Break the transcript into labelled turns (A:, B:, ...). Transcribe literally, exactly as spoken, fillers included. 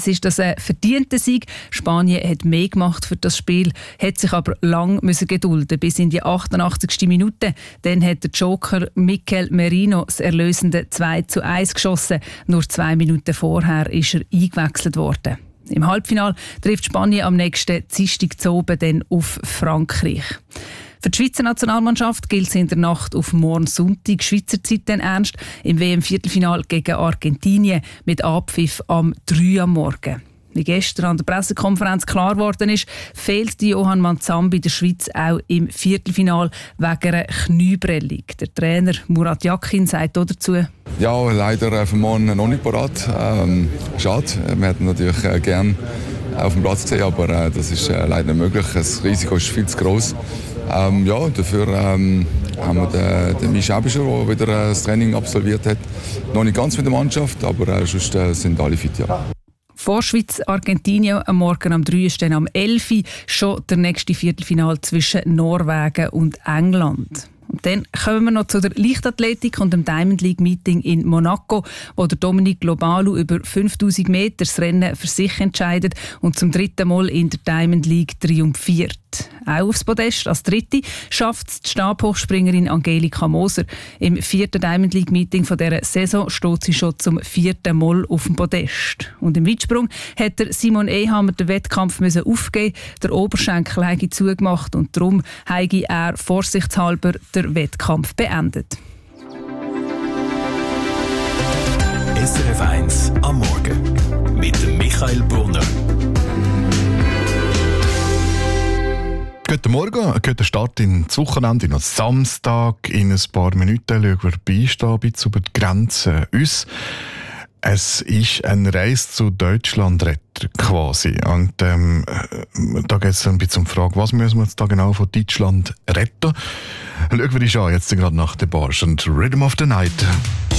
A: eins ist das ein verdienter Sieg. Spanien hat mehr gemacht für das Spiel, hat sich aber lang müssen gedulden bis in die achtundachtzigste Minute. Dann hat der Joker Mikel Merino das erlösende zwei zu eins geschossen. Nur zwei Minuten vorher ist er eingewechselt worden. Im Halbfinale trifft Spanien am nächsten Dienstag zu oben dann auf Frankreich. Für die Schweizer Nationalmannschaft gilt es in der Nacht auf morgen Sonntag Schweizer Zeit dann ernst im W M-Viertelfinal gegen Argentinien mit Abpfiff am drei am Morgen. Wie gestern an der Pressekonferenz klar geworden ist, fehlt Johann Manzambi der Schweiz auch im Viertelfinal wegen einer Knieprellung. Der Trainer Murat Yakin sagt auch dazu:
B: Ja, leider für morgen noch nicht parat. Ähm, schade, wir hätten natürlich äh, gerne auf dem Platz gesehen, aber äh, das ist äh, leider nicht möglich. Das Risiko ist viel zu groß. Ähm, ja, dafür ähm, haben wir den, den Misch Ebischer, der wieder äh, das Training absolviert hat. Noch nicht ganz mit der Mannschaft, aber äh, sonst äh, sind alle fit. Ja.
A: Vor Schweiz-Argentinien am Morgen am drei ist dann am elf Uhr schon der nächste Viertelfinal zwischen Norwegen und England. Und dann kommen wir noch zu der Leichtathletik und dem Diamond League Meeting in Monaco, wo der Dominic Lobalu über fünftausend Meter das Rennen für sich entscheidet und zum dritten Mal in der Diamond League triumphiert. Auch aufs Podest als Dritte schafft es die Stabhochspringerin Angelika Moser. Im vierten Diamond League Meeting von dieser Saison steht sie schon zum vierten Mal auf dem Podest. Und im Weitsprung hat der Simon Ehammer den Wettkampf müssen aufgeben. Der Oberschenkel habe zugemacht und darum habe er vorsichtshalber den Wettkampf beendet.
C: S R F eins am Morgen mit Michael Brunner.
D: Guten Morgen, guten Start ins Wochenende, noch Samstag. In ein paar Minuten schauen wir beistehen bis über die Grenze uns. Es ist ein Reise zu Deutschlandretter quasi. Und ähm, da geht es ein bisschen um die Frage, was müssen wir jetzt da genau von Deutschland retten? Schauen wir uns an, jetzt gerade nach der Barsch und Rhythm of the Night.